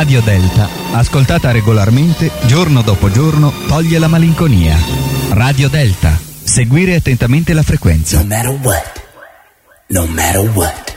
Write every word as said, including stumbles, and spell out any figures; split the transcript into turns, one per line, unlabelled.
Radio Delta, ascoltata regolarmente, giorno dopo giorno, toglie la malinconia. Radio Delta, seguire attentamente la frequenza.
No matter what, no matter what.